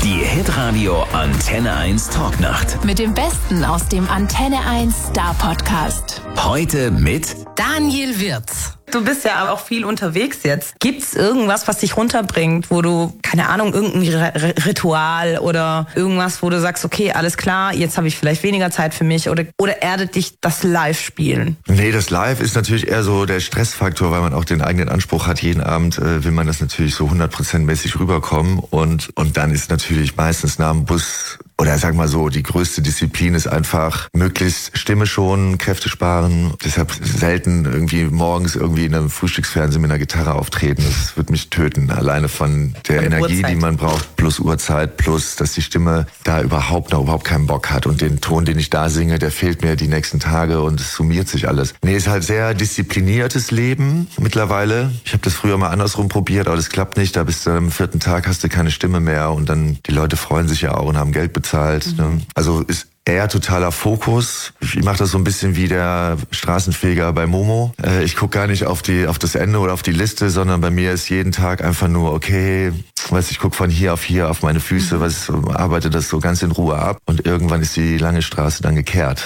Die Hitradio Antenne 1 Talknacht. Mit dem Besten aus dem Antenne 1 Star Podcast. Heute mit Daniel Wirz. Du bist ja auch viel unterwegs jetzt. Gibt's irgendwas, was dich runterbringt, wo du, keine Ahnung, irgendein Ritual oder irgendwas, wo du sagst, okay, alles klar, jetzt habe ich vielleicht weniger Zeit für mich oder erdet dich das Live-Spielen? Nee, das Live ist natürlich eher so der Stressfaktor, weil man auch den eigenen Anspruch hat. Jeden Abend will man das natürlich so 100%-mäßig rüberkommen und dann ist natürlich meistens nach dem Bus oder sag mal so, die größte Disziplin ist einfach möglichst Stimme schonen, Kräfte sparen. Deshalb selten irgendwie morgens irgendwie in einem Frühstücksfernsehen mit einer Gitarre auftreten. Das wird mich töten. Alleine von der Energie, die man braucht, plus Uhrzeit, plus, dass die Stimme da überhaupt keinen Bock hat. Und den Ton, den ich da singe, der fehlt mir die nächsten Tage und es summiert sich alles. Nee, ist halt sehr diszipliniertes Leben mittlerweile. Ich habe das früher mal andersrum probiert, aber das klappt nicht. Da bist du am 4. Tag, hast du keine Stimme mehr und dann die Leute freuen sich ja auch und haben Geld bezahlt. Ne? Also ist eher totaler Fokus. Ich mache das so ein bisschen wie der Straßenfeger bei Momo. Ich gucke gar nicht auf das Ende oder auf die Liste, sondern bei mir ist jeden Tag einfach nur, okay, ich gucke von hier auf meine Füße, arbeite das so ganz in Ruhe ab und irgendwann ist die lange Straße dann gekehrt.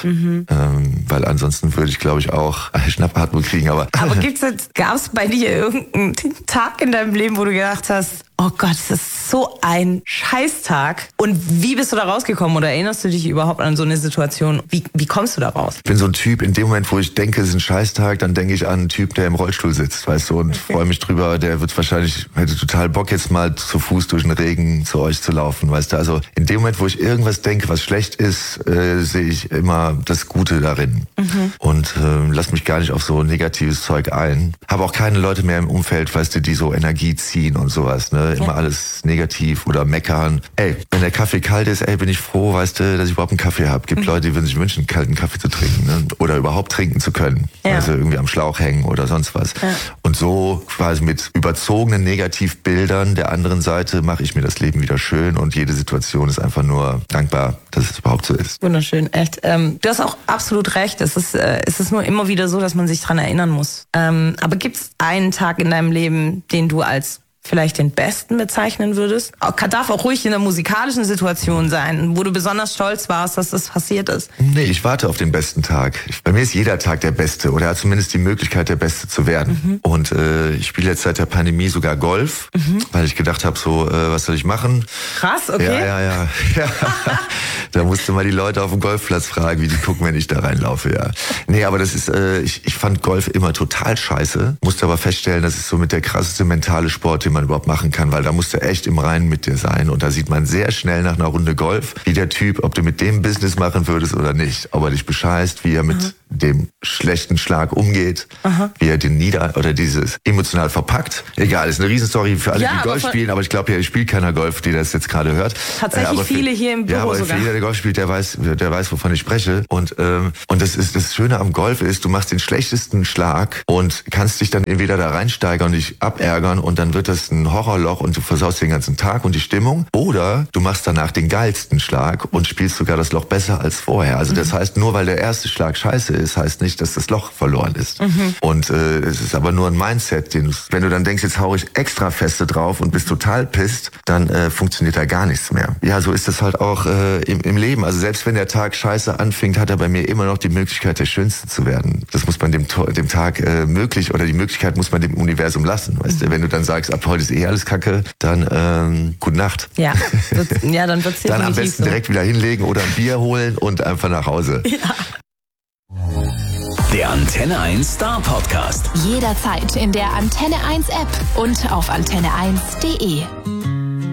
Weil ansonsten würde ich, glaube ich, auch Schnappatmung kriegen. Aber gab's bei dir irgendeinen Tag in deinem Leben, wo du gedacht hast, oh Gott, das ist so ein Scheißtag. Und wie bist du da rausgekommen oder erinnerst du dich überhaupt an so eine Situation? Wie kommst du da raus? Ich bin so ein Typ, in dem Moment, wo ich denke, es ist ein Scheißtag, dann denke ich an einen Typ, der im Rollstuhl sitzt, weißt du, und freue mich drüber. Der hätte total Bock, jetzt mal zu Fuß durch den Regen zu euch zu laufen, weißt du. Also in dem Moment, wo ich irgendwas denke, was schlecht ist, sehe ich immer das Gute darin. Und lass mich gar nicht auf so negatives Zeug ein. Habe auch keine Leute mehr im Umfeld, weißt du, die so Energie ziehen und sowas, ne. Immer alles negativ oder meckern. Ey, wenn der Kaffee kalt ist, bin ich froh, weißt du, dass ich überhaupt einen Kaffee habe. Gibt Leute, die würden sich wünschen, einen kalten Kaffee zu trinken, ne? Oder überhaupt trinken zu können. Ja. Also irgendwie am Schlauch hängen oder sonst was. Ja. Und so quasi mit überzogenen Negativbildern der anderen Seite mache ich mir das Leben wieder schön und jede Situation ist einfach nur dankbar, dass es überhaupt so ist. Wunderschön, echt. Du hast auch absolut recht. Es ist nur immer wieder so, dass man sich dran erinnern muss. Aber gibt es einen Tag in deinem Leben, den du als vielleicht den besten bezeichnen würdest? Darf auch ruhig in einer musikalischen Situation sein, wo du besonders stolz warst, dass das passiert ist. Nee, ich warte auf den besten Tag. Bei mir ist jeder Tag der beste oder hat zumindest die Möglichkeit, der Beste zu werden. Und ich spiele jetzt seit der Pandemie sogar Golf, weil ich gedacht habe, was soll ich machen? Krass, okay. Ja. Da musste mal die Leute auf dem Golfplatz fragen, wie die gucken, wenn ich da reinlaufe, ja. Nee, aber das ist, ich fand Golf immer total scheiße, musste aber feststellen, das ist so mit der krasseste mentale Sport, den man überhaupt machen kann, weil da musst du echt im Reinen mit dir sein und da sieht man sehr schnell nach einer Runde Golf, wie der Typ, ob du mit dem Business machen würdest oder nicht, ob er dich bescheißt, wie er mit dem schlechten Schlag umgeht, wie er den dieses emotional verpackt. Egal, ist eine Riesenstory für alle, die Golf spielen, aber ich glaube ja, spielt keiner Golf, die das jetzt gerade hört. Tatsächlich viele hier im Büro aber sogar. Jeder, der Golf spielt, der weiß, wovon ich spreche. Und das Schöne am Golf ist, du machst den schlechtesten Schlag und kannst dich dann entweder da reinsteigern und dich abärgern und dann wird das ein Horrorloch und du versaust den ganzen Tag und die Stimmung. Oder du machst danach den geilsten Schlag und spielst sogar das Loch besser als vorher. Also das heißt, nur weil der erste Schlag scheiße ist, heißt nicht, dass das Loch verloren ist. Und es ist aber nur ein Mindset, wenn du dann denkst, jetzt hau ich extra feste drauf und bist total pisst, dann funktioniert da gar nichts mehr. Ja, so ist das halt auch im Leben. Also selbst wenn der Tag scheiße anfängt, hat er bei mir immer noch die Möglichkeit, der Schönste zu werden. Das muss man dem Tag die Möglichkeit muss man dem Universum lassen. Weißt du, wenn du dann sagst, ab heute ist alles Kacke, dann gute Nacht. Ja, dann wird's dann am besten so direkt wieder hinlegen oder ein Bier holen und einfach nach Hause. Ja. Der Antenne 1 Star Podcast. Jederzeit in der Antenne 1 App und auf antenne1.de.